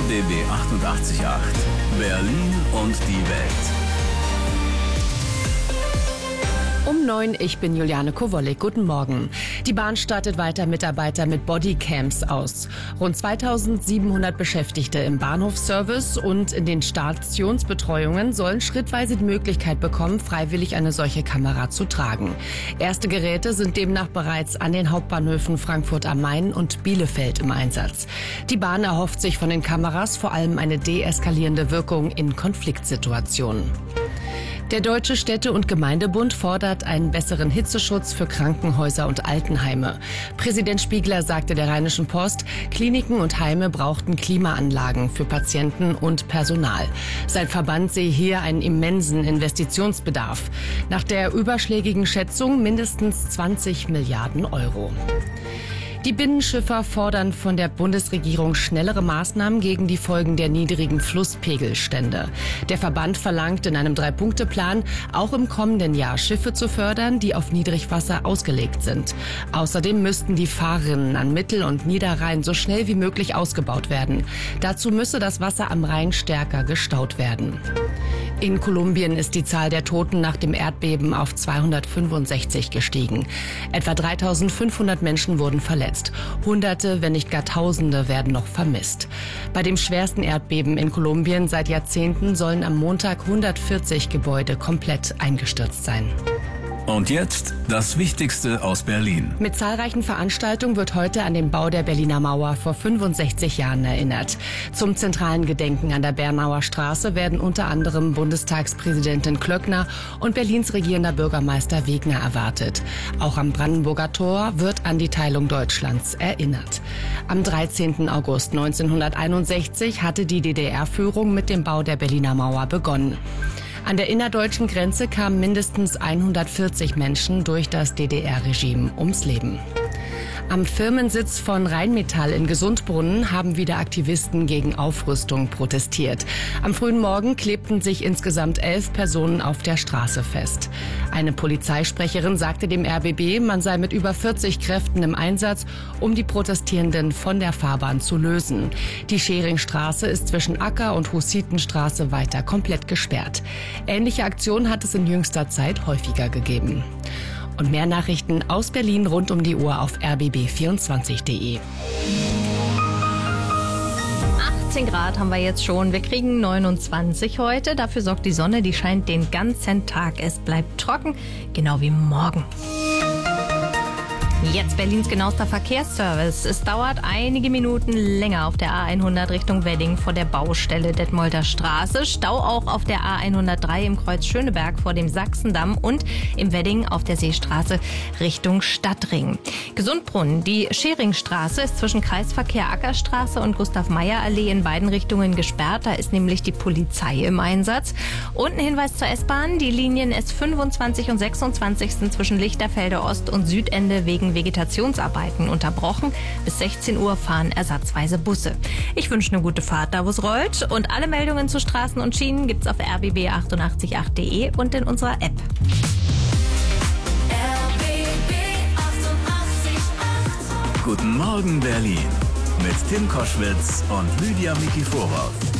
RBB 88.8. Berlin und die Welt. Um 9, ich bin Juliane Kowollik. Guten Morgen. Die Bahn startet weiter Mitarbeiter mit Bodycams aus. Rund 2700 Beschäftigte im Bahnhofsservice und in den Stationsbetreuungen sollen schrittweise die Möglichkeit bekommen, freiwillig eine solche Kamera zu tragen. Erste Geräte sind demnach bereits an den Hauptbahnhöfen Frankfurt am Main und Bielefeld im Einsatz. Die Bahn erhofft sich von den Kameras vor allem eine deeskalierende Wirkung in Konfliktsituationen. Der Deutsche Städte- und Gemeindebund fordert einen besseren Hitzeschutz für Krankenhäuser und Altenheime. Präsident Spiegler sagte der Rheinischen Post, Kliniken und Heime brauchten Klimaanlagen für Patienten und Personal. Sein Verband sehe hier einen immensen Investitionsbedarf. Nach der überschlägigen Schätzung mindestens 20 Milliarden Euro. Die Binnenschiffer fordern von der Bundesregierung schnellere Maßnahmen gegen die Folgen der niedrigen Flusspegelstände. Der Verband verlangt in einem 3-Punkte-Plan, auch im kommenden Jahr Schiffe zu fördern, die auf Niedrigwasser ausgelegt sind. Außerdem müssten die Fahrrinnen an Mittel- und Niederrhein so schnell wie möglich ausgebaut werden. Dazu müsse das Wasser am Rhein stärker gestaut werden. In Kolumbien ist die Zahl der Toten nach dem Erdbeben auf 265 gestiegen. Etwa 3500 Menschen wurden verletzt. Hunderte, wenn nicht gar Tausende werden noch vermisst. Bei dem schwersten Erdbeben in Kolumbien seit Jahrzehnten sollen am Montag 140 Gebäude komplett eingestürzt sein. Und jetzt das Wichtigste aus Berlin. Mit zahlreichen Veranstaltungen wird heute an den Bau der Berliner Mauer vor 65 Jahren erinnert. Zum zentralen Gedenken an der Bernauer Straße werden unter anderem Bundestagspräsidentin Klöckner und Berlins regierender Bürgermeister Wegner erwartet. Auch am Brandenburger Tor wird an die Teilung Deutschlands erinnert. Am 13. August 1961 hatte die DDR-Führung mit dem Bau der Berliner Mauer begonnen. An der innerdeutschen Grenze kamen mindestens 140 Menschen durch das DDR-Regime ums Leben. Am Firmensitz von Rheinmetall in Gesundbrunnen haben wieder Aktivisten gegen Aufrüstung protestiert. Am frühen Morgen klebten sich insgesamt 11 Personen auf der Straße fest. Eine Polizeisprecherin sagte dem RBB, man sei mit über 40 Kräften im Einsatz, um die Protestierenden von der Fahrbahn zu lösen. Die Scheringstraße ist zwischen Acker- und Hussitenstraße weiter komplett gesperrt. Ähnliche Aktionen hat es in jüngster Zeit häufiger gegeben. Und mehr Nachrichten aus Berlin rund um die Uhr auf rbb24.de. 18 Grad haben wir jetzt schon. Wir kriegen 29 heute. Dafür sorgt die Sonne, die scheint den ganzen Tag. Es bleibt trocken, genau wie morgen. Jetzt Berlins genauester Verkehrsservice. Es dauert einige Minuten länger auf der A100 Richtung Wedding vor der Baustelle Detmolder Straße. Stau auch auf der A103 im Kreuz Schöneberg vor dem Sachsendamm und im Wedding auf der Seestraße Richtung Stadtring. Gesundbrunnen, die Scheringstraße ist zwischen Kreisverkehr Ackerstraße und Gustav-Meyer-Allee in beiden Richtungen gesperrt. Da ist nämlich die Polizei im Einsatz. Und ein Hinweis zur S-Bahn. Die Linien S25 und 26. zwischen Lichterfelde Ost und Südende wegen Vegetationsarbeiten unterbrochen. Bis 16 Uhr fahren ersatzweise Busse. Ich wünsche eine gute Fahrt, da wo es rollt. Und alle Meldungen zu Straßen und Schienen gibt's auf rbb888.de und in unserer App. RBB 88.8. Guten Morgen Berlin mit Tim Koschwitz und Lydia Mikiforow.